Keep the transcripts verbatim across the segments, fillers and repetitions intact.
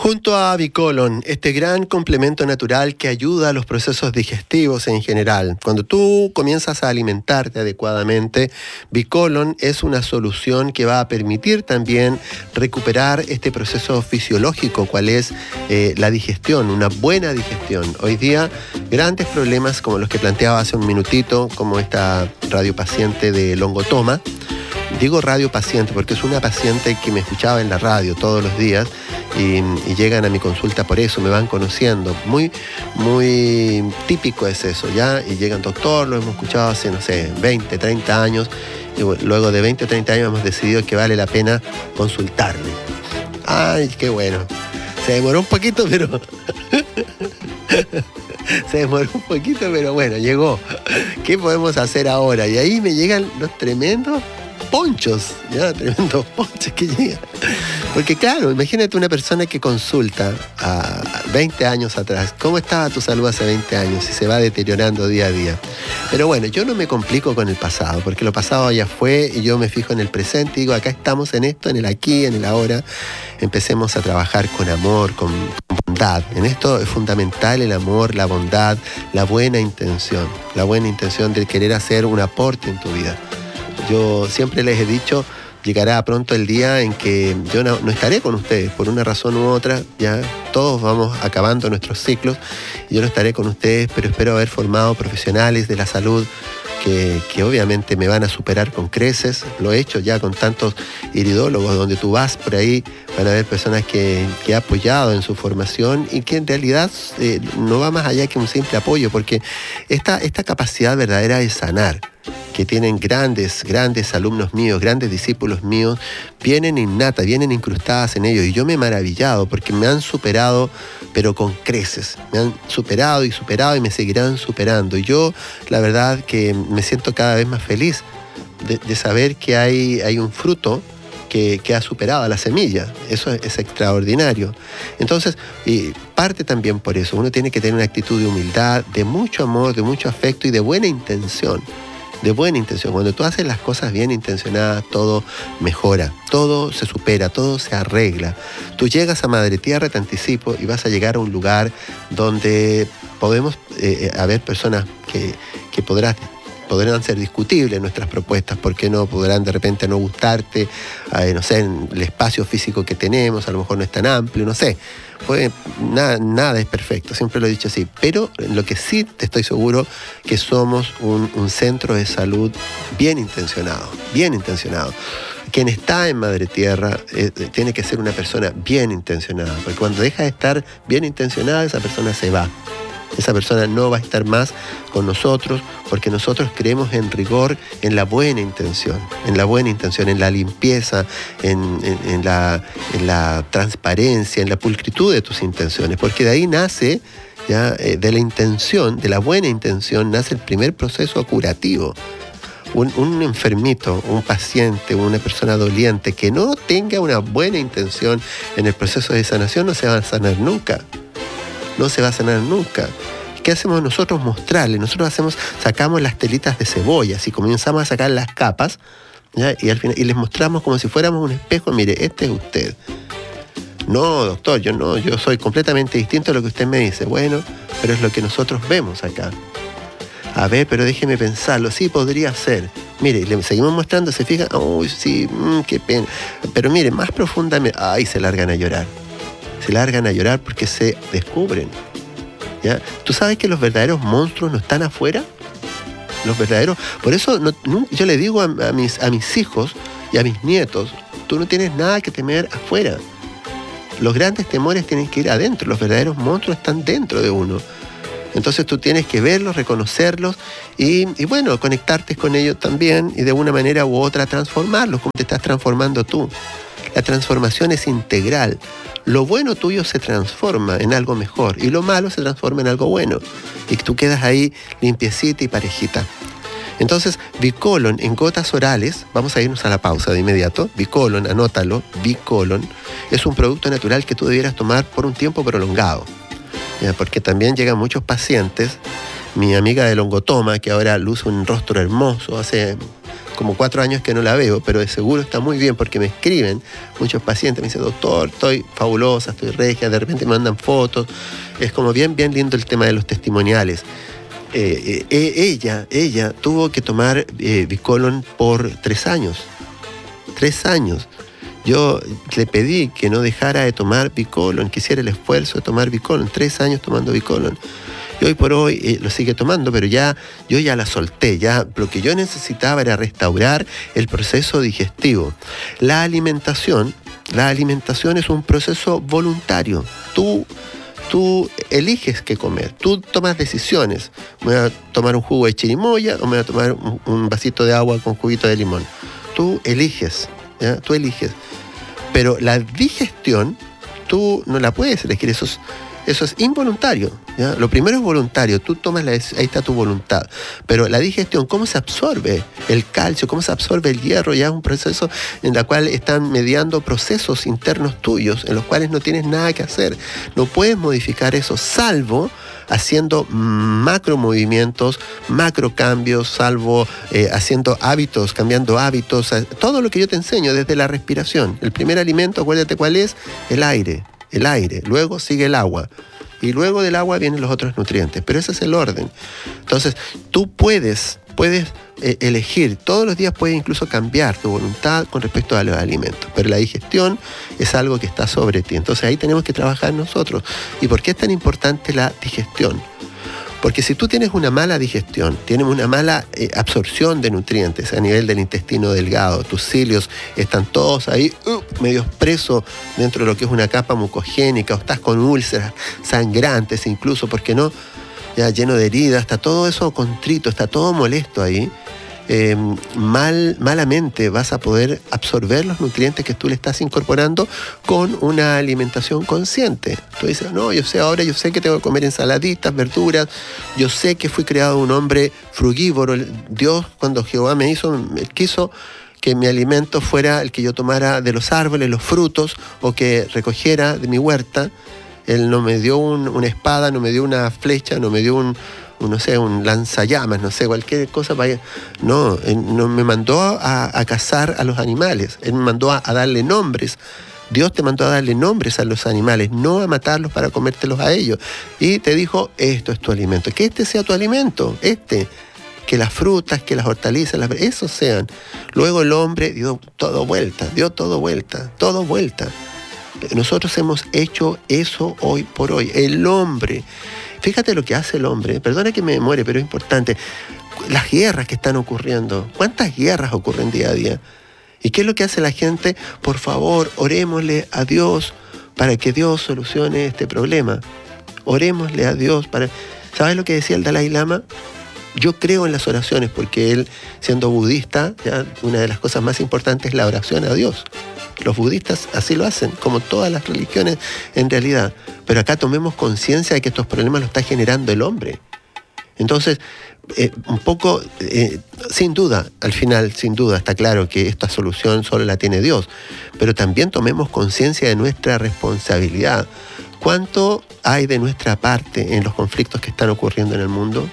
Junto a Bicolon, este gran complemento natural que ayuda a los procesos digestivos en general. Cuando tú comienzas a alimentarte adecuadamente, Bicolon es una solución que va a permitir también recuperar este proceso fisiológico, cual es eh, la digestión, una buena digestión. Hoy día, grandes problemas como los que planteaba hace un minutito, como esta radiopaciente de Longotoma. Digo radio paciente porque es una paciente que me escuchaba en la radio todos los días y, y llegan a mi consulta por eso, me van conociendo. Muy, muy típico es eso, ¿ya? Y llegan, doctor, lo hemos escuchado hace, no sé, veinte, treinta años. Y bueno, luego de veinte o treinta años hemos decidido que vale la pena consultarle. ¡Ay, qué bueno! Se demoró un poquito, pero... Se demoró un poquito, pero bueno, llegó. ¿Qué podemos hacer ahora? Y ahí me llegan los tremendos ponchos, ya, tremendos ponchos que llegan. Porque claro, imagínate una persona que consulta a veinte años atrás, ¿cómo estaba tu salud hace veinte años? Y se va deteriorando día a día. Pero bueno, yo no me complico con el pasado, porque lo pasado ya fue y yo me fijo en el presente y digo, acá estamos en esto, en el aquí, en el ahora. Empecemos a trabajar con amor, con bondad. En esto es fundamental el amor, la bondad, la buena intención, la buena intención de querer hacer un aporte en tu vida. Yo siempre les he dicho, llegará pronto el día en que yo no, no estaré con ustedes, por una razón u otra, ya todos vamos acabando nuestros ciclos, y yo no estaré con ustedes, pero espero haber formado profesionales de la salud que, que obviamente me van a superar con creces. Lo he hecho ya con tantos iridólogos, donde tú vas por ahí, van a haber personas que, que he apoyado en su formación y que en realidad eh, no va más allá que un simple apoyo, porque esta, esta capacidad verdadera de sanar, que tienen grandes, grandes alumnos míos, grandes discípulos míos, vienen innatas, vienen incrustadas en ellos. Y yo me he maravillado porque me han superado, pero con creces. Me han superado y superado y me seguirán superando. Y yo, la verdad, que me siento cada vez más feliz de, de saber que hay, hay un fruto que, que ha superado a la semilla. Eso es, es extraordinario. Entonces, y parte también por eso. Uno tiene que tener una actitud de humildad, de mucho amor, de mucho afecto y de buena intención. De buena intención. Cuando tú haces las cosas bien intencionadas, todo mejora, todo se supera, todo se arregla. Tú llegas a Madre Tierra, te anticipo, y vas a llegar a un lugar donde podemos eh, haber personas que, que podrás, podrán ser discutibles nuestras propuestas, porque no podrán de repente no gustarte, eh, no sé, en el espacio físico que tenemos, a lo mejor no es tan amplio, no sé. Pues nada, nada es perfecto, siempre lo he dicho así, pero lo que sí te estoy seguro que somos un, un centro de salud bien intencionado, bien intencionado. Quien está en Madre Tierra eh, tiene que ser una persona bien intencionada, porque cuando deja de estar bien intencionada, esa persona se va. Esa persona no va a estar más con nosotros, porque nosotros creemos en rigor, en la buena intención, en la buena intención, en la limpieza, en, en, en, la, en la transparencia, en la pulcritud de tus intenciones, porque de ahí nace, ya, de la intención, de la buena intención, nace el primer proceso curativo. Un, un enfermito, un paciente, una persona doliente que no tenga una buena intención en el proceso de sanación no se va a sanar nunca. No se va a sanar nunca. ¿Qué hacemos nosotros? Mostrarle. Nosotros hacemos, sacamos las telitas de cebollas y comenzamos a sacar las capas, ¿ya? Y al final y les mostramos como si fuéramos un espejo. Mire, este es usted. No, doctor, yo no, yo soy completamente distinto a lo que usted me dice. Bueno, pero es lo que nosotros vemos acá. A ver, pero déjeme pensarlo. Sí, podría ser. Mire, le seguimos mostrando, se fijan. Uy, sí, mmm, qué pena. Pero mire, más profundamente. Ay, se largan a llorar. Se largan a llorar porque se descubren. ¿Ya? ¿Tú sabes que los verdaderos monstruos no están afuera? Los verdaderos... Por eso no, no, yo le digo a, a, mis, a mis hijos y a mis nietos, tú no tienes nada que temer afuera. Los grandes temores tienen que ir adentro. Los verdaderos monstruos están dentro de uno. Entonces tú tienes que verlos, reconocerlos y, y bueno, conectarte con ellos también y de una manera u otra transformarlos, como te estás transformando tú. La transformación es integral. Lo bueno tuyo se transforma en algo mejor y lo malo se transforma en algo bueno. Y tú quedas ahí limpiecita y parejita. Entonces, Bicolon en gotas orales, vamos a irnos a la pausa de inmediato. Bicolon, anótalo, Bicolon, es un producto natural que tú debieras tomar por un tiempo prolongado. ¿Ya? Porque también llegan muchos pacientes. Mi amiga de Longotoma, que ahora luce un rostro hermoso, hace como cuatro años que no la veo, pero de seguro está muy bien porque me escriben muchos pacientes, me dicen, doctor, estoy fabulosa, estoy regia, de repente me mandan fotos. Es como bien, bien lindo el tema de los testimoniales. Eh, eh, ella, ella tuvo que tomar eh, Vicolon por tres años. Tres años. Yo le pedí que no dejara de tomar Vicolon, que hiciera el esfuerzo de tomar Vicolon. Tres años tomando Vicolon. Y hoy por hoy eh, lo sigue tomando, pero ya yo ya la solté. Ya lo que yo necesitaba era restaurar el proceso digestivo. La alimentación, la alimentación es un proceso voluntario. Tú Tú eliges qué comer, tú tomas decisiones. Me voy a tomar un jugo de chirimoya o me voy a tomar un, un vasito de agua con juguito de limón. Tú eliges, ¿ya? Tú eliges. Pero la digestión, tú no la puedes elegir, eso es, eso es involuntario, ¿ya? Lo primero es voluntario, tú tomas la, ahí está tu voluntad. Pero la digestión, cómo se absorbe el calcio, cómo se absorbe el hierro, ya es un proceso en el cual están mediando procesos internos tuyos, en los cuales no tienes nada que hacer. No puedes modificar eso, salvo haciendo macro movimientos, macro cambios, salvo eh, haciendo hábitos, cambiando hábitos, todo lo que yo te enseño desde la respiración. El primer alimento, acuérdate cuál es, el aire. El aire, luego sigue el agua y luego del agua vienen los otros nutrientes, pero ese es el orden. Entonces, tú puedes, puedes eh, elegir, todos los días puedes incluso cambiar tu voluntad con respecto a los alimentos, pero la digestión es algo que está sobre ti, entonces ahí tenemos que trabajar nosotros. ¿Y por qué es tan importante la digestión? Porque si tú tienes una mala digestión, tienes una mala eh, absorción de nutrientes a nivel del intestino delgado, tus cilios están todos ahí uh, medios presos dentro de lo que es una capa mucogénica, o estás con úlceras sangrantes incluso, porque no, ya lleno de heridas, está todo eso contrito, está todo molesto ahí. Eh, mal, malamente vas a poder absorber los nutrientes que tú le estás incorporando con una alimentación consciente. Tú dices, no, yo sé ahora, yo sé que tengo que comer ensaladitas, verduras, yo sé que fui creado un hombre frugívoro. Dios, cuando Jehová me hizo, me quiso que mi alimento fuera el que yo tomara de los árboles, los frutos, o que recogiera de mi huerta. Él no me dio un, una espada, no me dio una flecha, no me dio un Un, no sé, un lanzallamas, no sé, cualquier cosa para... No, él no me mandó a, a cazar a los animales, él me mandó a, a darle nombres. Dios te mandó a darle nombres a los animales, no a matarlos para comértelos a ellos. Y te dijo, esto es tu alimento, que este sea tu alimento, este, que las frutas, que las hortalizas, las, esos sean. Luego el hombre dio todo vuelta, dio todo vuelta, todo vuelta. Nosotros hemos hecho eso hoy por hoy, el hombre. Fíjate lo que hace el hombre, perdona que me demore, pero es importante. Las guerras que están ocurriendo, ¿cuántas guerras ocurren día a día? ¿Y qué es lo que hace la gente? Por favor, orémosle a Dios para que Dios solucione este problema. Orémosle a Dios para... ¿Sabes lo que decía el Dalai Lama? Yo creo en las oraciones porque él, siendo budista, ya, una de las cosas más importantes es la oración a Dios. Los budistas así lo hacen, como todas las religiones en realidad. Pero acá tomemos conciencia de que estos problemas los está generando el hombre. Entonces, eh, un poco, eh, sin duda, al final, sin duda, está claro que esta solución solo la tiene Dios. Pero también tomemos conciencia de nuestra responsabilidad. ¿Cuánto hay de nuestra parte en los conflictos que están ocurriendo en el mundo?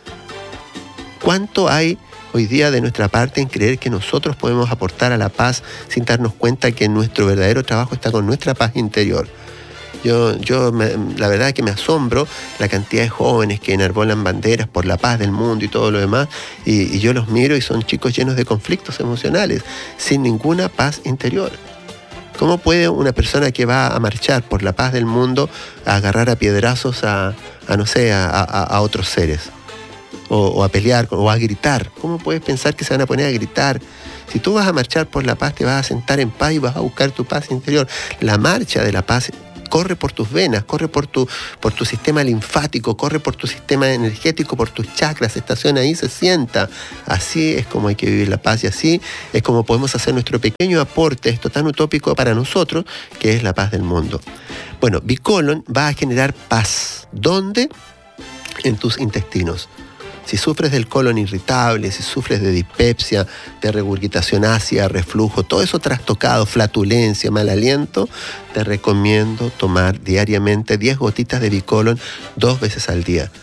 ¿Cuánto hay hoy día de nuestra parte en creer que nosotros podemos aportar a la paz sin darnos cuenta que nuestro verdadero trabajo está con nuestra paz interior? Yo, yo me, la verdad es que me asombro la cantidad de jóvenes que enarbolan banderas por la paz del mundo y todo lo demás, y, y yo los miro y son chicos llenos de conflictos emocionales, sin ninguna paz interior. ¿Cómo puede una persona que va a marchar por la paz del mundo a agarrar a piedrazos a, a no sé, a, a, a otros seres? O, o a pelear, o a gritar. ¿Cómo puedes pensar que se van a poner a gritar? Si tú vas a marchar por la paz, te vas a sentar en paz y vas a buscar tu paz interior. La marcha de la paz corre por tus venas, corre por tu, por tu sistema linfático, corre por tu sistema energético, por tus chakras, se estaciona ahí, se sienta. Así es como hay que vivir la paz y así es como podemos hacer nuestro pequeño aporte, esto tan utópico para nosotros, que es la paz del mundo. Bueno, Vicolon va a generar paz. ¿Dónde? En tus intestinos. Si sufres del colon irritable, si sufres de dispepsia, de regurgitación ácida, reflujo, todo eso trastocado, flatulencia, mal aliento, te recomiendo tomar diariamente diez gotitas de Vicolon dos veces al día.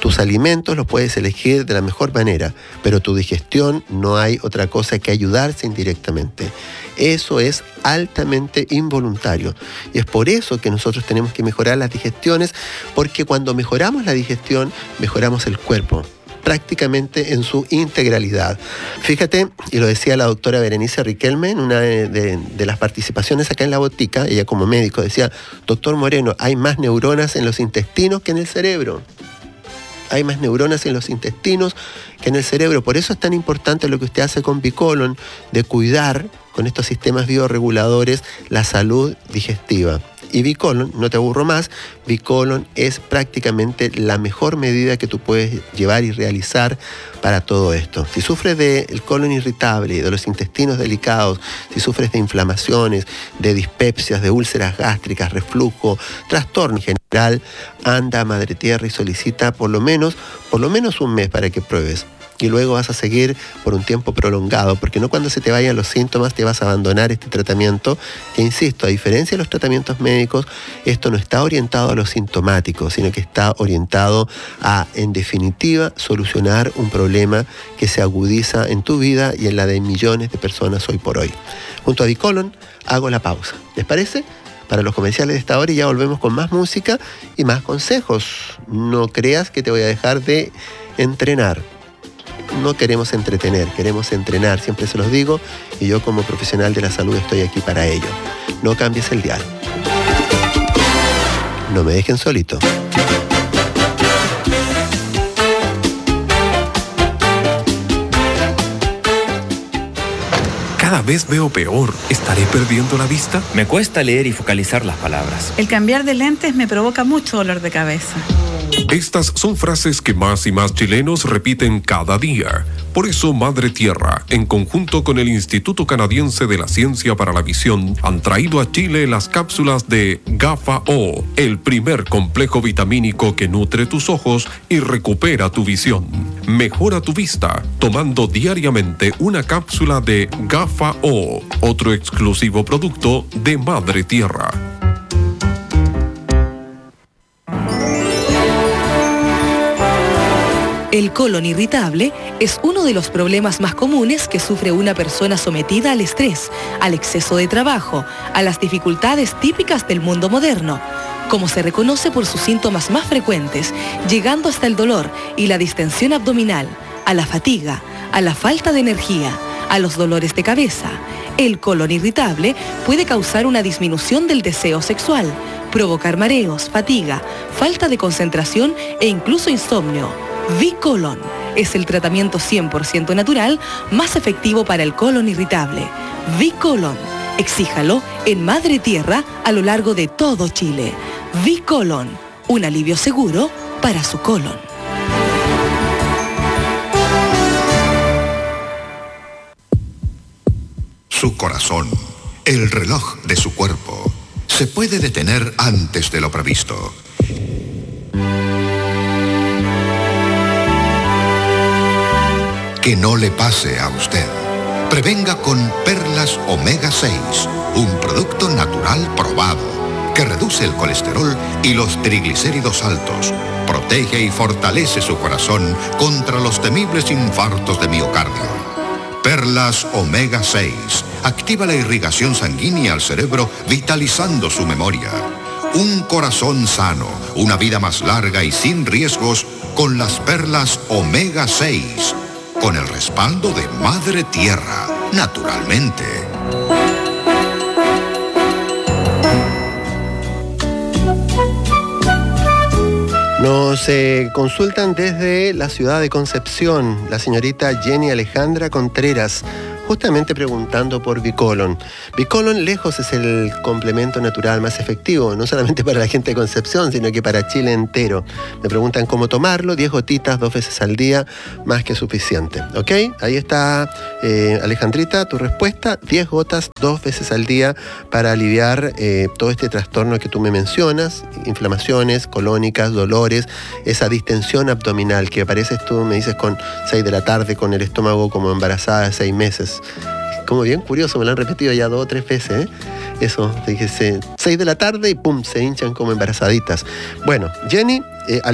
Tus alimentos los puedes elegir de la mejor manera, pero tu digestión no hay otra cosa que ayudarse indirectamente. Eso es altamente involuntario. Y es por eso que nosotros tenemos que mejorar las digestiones, porque cuando mejoramos la digestión, mejoramos el cuerpo, prácticamente en su integralidad. Fíjate, y lo decía la doctora Berenice Riquelme en una de, de, de las participaciones acá en la botica, ella como médico decía: doctor Moreno, hay más neuronas en los intestinos que en el cerebro. Hay más neuronas en los intestinos que en el cerebro. Por eso es tan importante lo que usted hace con Bicolon, de cuidar con estos sistemas bioreguladores la salud digestiva. Y Bicolon, no te aburro más, Bicolon es prácticamente la mejor medida que tú puedes llevar y realizar para todo esto. Si sufres del colon irritable, de los intestinos delicados, si sufres de inflamaciones, de dispepsias, de úlceras gástricas, reflujo, trastorno en general, anda a Madre Tierra y solicita por lo menos, por lo menos un mes para que pruebes. Y luego vas a seguir por un tiempo prolongado, porque no cuando se te vayan los síntomas te vas a abandonar este tratamiento, que insisto, a diferencia de los tratamientos médicos, esto no está orientado a lo sintomático, sino que está orientado a, en definitiva, solucionar un problema que se agudiza en tu vida y en la de millones de personas hoy por hoy. Junto a Bicolon hago la pausa. ¿Les parece? Para los comerciales de esta hora, y ya volvemos con más música y más consejos. No creas que te voy a dejar de entrenar. No queremos entretener, queremos entrenar, siempre se los digo, y yo como profesional de la salud estoy aquí para ello. No cambies el dial. No me dejen solito. Cada vez veo peor. ¿Estaré perdiendo la vista? Me cuesta leer y focalizar las palabras. El cambiar de lentes me provoca mucho dolor de cabeza. Estas son frases que más y más chilenos repiten cada día. Por eso Madre Tierra, en conjunto con el Instituto Canadiense de la Ciencia para la Visión, han traído a Chile las cápsulas de GAFA-O, el primer complejo vitamínico que nutre tus ojos y recupera tu visión. Mejora tu vista tomando diariamente una cápsula de GAFA-O, otro exclusivo producto de Madre Tierra. El colon irritable es uno de los problemas más comunes que sufre una persona sometida al estrés, al exceso de trabajo, a las dificultades típicas del mundo moderno, como se reconoce por sus síntomas más frecuentes, llegando hasta el dolor y la distensión abdominal, a la fatiga, a la falta de energía, a los dolores de cabeza. El colon irritable puede causar una disminución del deseo sexual, provocar mareos, fatiga, falta de concentración e incluso insomnio. Bicolon es el tratamiento cien por ciento natural más efectivo para el colon irritable. Bicolon, exíjalo en Madre Tierra a lo largo de todo Chile. Bicolon, un alivio seguro para su colon. Su corazón, el reloj de su cuerpo, se puede detener antes de lo previsto. Que no le pase a usted. Prevenga con Perlas Omega seis, un producto natural probado que reduce el colesterol y los triglicéridos altos, protege y fortalece su corazón contra los temibles infartos de miocardio. Perlas Omega seis activa la irrigación sanguínea al cerebro, vitalizando su memoria. Un corazón sano, una vida más larga y sin riesgos con las Perlas Omega seis. Con el respaldo de Madre Tierra, naturalmente. Nos eh, consultan desde la ciudad de Concepción, la señorita Jenny Alejandra Contreras, justamente preguntando por Bicolon. Bicolon lejos es el complemento natural más efectivo, no solamente para la gente de Concepción, sino que para Chile entero. Me preguntan cómo tomarlo, diez gotitas dos veces al día, más que suficiente. ¿Ok? Ahí está, eh, Alejandrita, tu respuesta, diez gotas dos veces al día para aliviar eh, todo este trastorno que tú me mencionas, inflamaciones colónicas, dolores, esa distensión abdominal que apareces tú, me dices, con seis de la tarde, con el estómago como embarazada de seis meses. Como bien curioso, me lo han repetido ya dos o tres veces, ¿eh? Eso, fíjese, seis de la tarde y pum, se hinchan como embarazaditas. Bueno, Jenny, eh,